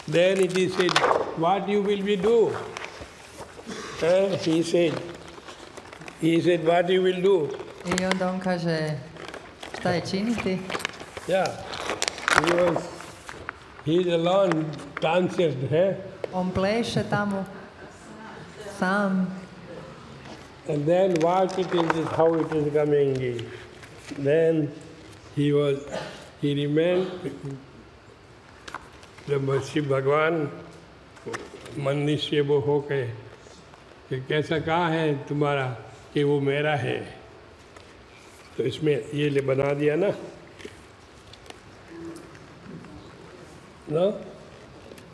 Then it is said, what you will be do? He said, what you will do? I on kaže, šta je činiti? Yeah, he is alone, dancers, On pleše tamo, sam. And then what it is how it is coming. Then he remained, जब शिव भगवान मंदिर से वो हो गए कि कैसा कहा है तुम्हारा कि वो मेरा है, तो इसमें ये ले बना दिया ना